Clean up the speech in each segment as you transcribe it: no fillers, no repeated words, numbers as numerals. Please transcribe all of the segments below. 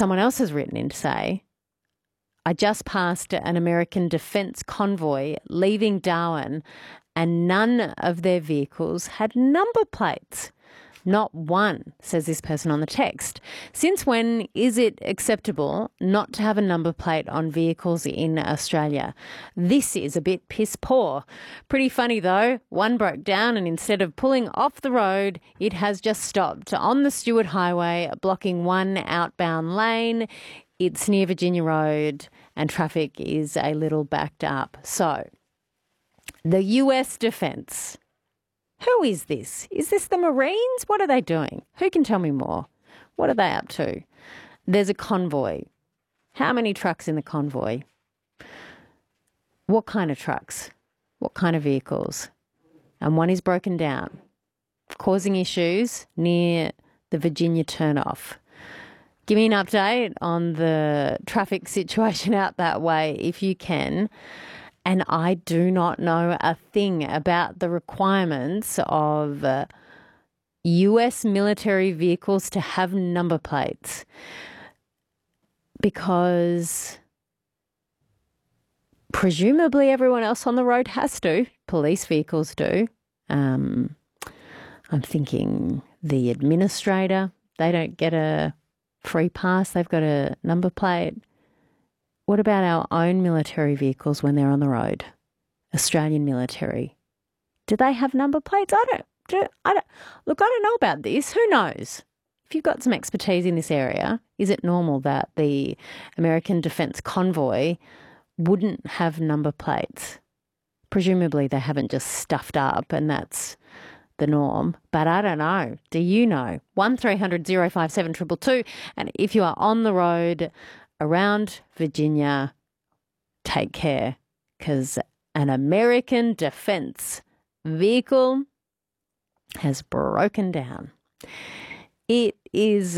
someone else has written in to say, I just passed an American defence convoy leaving Darwin and none of their vehicles had number plates. Not one, says this person on the text. Since when is it acceptable not to have a number plate on vehicles in Australia? This is a bit piss poor. Pretty funny though. One broke down and instead of pulling off the road, it has just stopped on the Stewart Highway, blocking one outbound lane. It's near Virginia Road and traffic is a little backed up. So, the US Defence. Who is this? Is this the Marines? What are they doing? Who can tell me more? What are they up to? There's a convoy. How many trucks in the convoy? What kind of trucks? What kind of vehicles? And one is broken down, causing issues near the Virginia turnoff. Give me an update on the traffic situation out that way if you can. And I do not know a thing about the requirements of US military vehicles to have number plates because presumably everyone else on the road has to. Police vehicles do. I'm thinking the administrator, they don't get a free pass. They've got a number plate. What about our own military vehicles when they're on the road? Australian military. Do they have number plates? I don't know about this. Who knows? If you've got some expertise in this area, is it normal that the American Defence Convoy wouldn't have number plates? Presumably they haven't just stuffed up and that's the norm, but I don't know. Do you know? 1300 057 222. And if you are on the road around Virginia, take care because an American defence vehicle has broken down. It is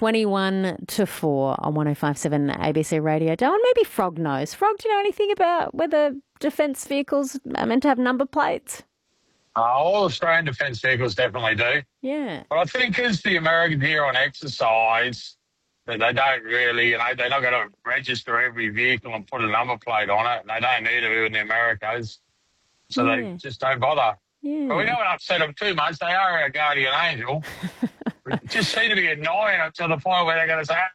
21 to 4 on 105.7 ABC Radio. Darwin, maybe Frog knows. Frog, do you know anything about whether defence vehicles are meant to have number plates? All Australian defence vehicles definitely do. Yeah. But I think as the Americans here on exercise, that they don't really, they're not going to register every vehicle and put a number plate on it. They don't need to in the Americas. So they just don't bother. Yeah. But we don't upset them too much. They are our guardian angel. It just seem to be annoying to the point where they're going to say,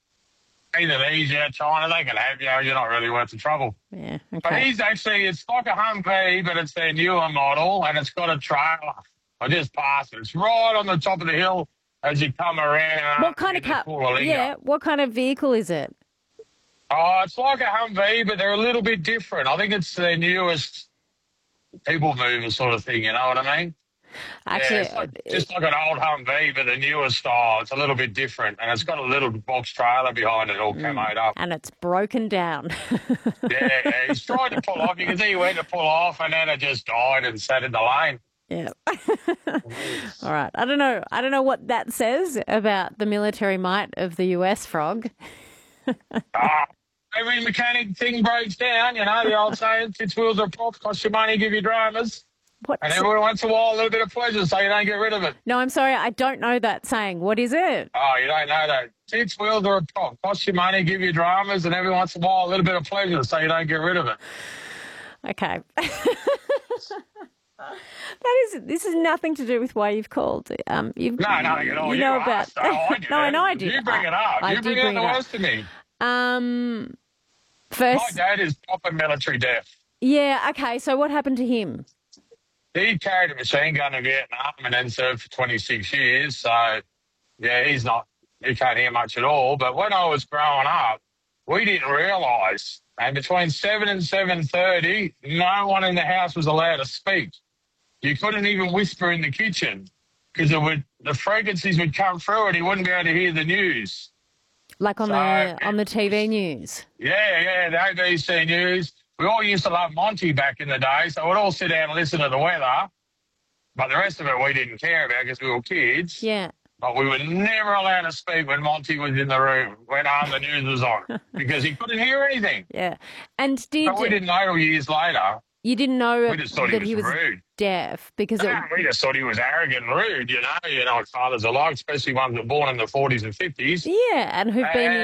Indonesia, China, they can have you. You're not really worth the trouble. Yeah, okay. But it's like a Humvee, but it's their newer model, and it's got a trailer. I just passed it. It's right on the top of the hill as you come around. What kind of car? Yeah, what kind of vehicle is it? Oh, it's like a Humvee, but they're a little bit different. I think it's their newest people mover sort of thing, you know what I mean? Actually, it's just like an old Humvee, but the newer style. It's a little bit different, and it's got a little box trailer behind it, all camoed up. And it's broken down. Yeah, he's trying to pull off. You can see he went to pull off, and then it just died and sat in the lane. Yeah. All right. I don't know what that says about the military might of the US, Frog. Every mechanic thing breaks down, you know, the old saying, 6 wheels are props, cost you money, give you dramas. What? And every once in a while, a little bit of pleasure so you don't get rid of it. No, I'm sorry, I don't know that saying. What is it? Oh, you don't know that. 6 wheels are a prop, cost you money, give you dramas, and every once in a while, a little bit of pleasure so you don't get rid of it. Okay. This is nothing to do with why you've called. You've, no, nothing at all. You know about. Asked, no, I know I did. You bring it up. You bring it the worst to me. First, my dad is proper military deaf. Yeah. Okay. So what happened to him? He carried a machine gun in Vietnam and then served for 26 years. So, yeah, he can't hear much at all. But when I was growing up, we didn't realise. And between 7 and 7:30, no one in the house was allowed to speak. You couldn't even whisper in the kitchen because the frequencies would come through and he wouldn't be able to hear the news. Like on the TV news? Yeah, the ABC News. We all used to love Monty back in the day, so we'd all sit down and listen to the weather. But the rest of it we didn't care about because we were kids. Yeah. But we were never allowed to speak when Monty was in the room, when the news was on, because he couldn't hear anything. Yeah. And we didn't know till years later. You didn't know we just thought that he was rude. Deaf because we just thought he was arrogant and rude, you know what fathers are like, especially ones that were born in the 40s and 50s. Yeah, and who've been